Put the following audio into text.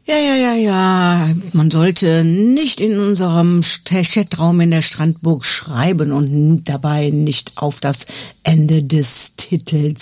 Ja. Man sollte nicht in unserem Chatraum in der Strandburg schreiben und dabei nicht auf das Ende des Titels